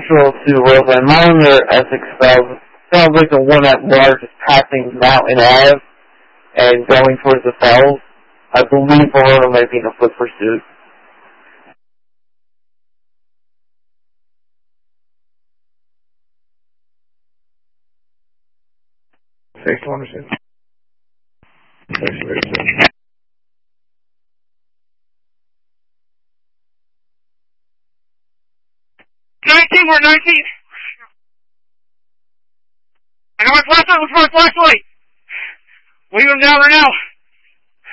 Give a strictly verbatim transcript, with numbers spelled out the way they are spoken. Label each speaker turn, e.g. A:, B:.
A: central to Roseland. Mine are Essex Fells. Sounds like the one at large is passing Mountain Ave and going towards the Fells. I believe Verona might be in a foot pursuit.
B: Six one six.
C: Nineteen, we're nineteen. I know my flashlight. What's my flashlight? Leave him down right now.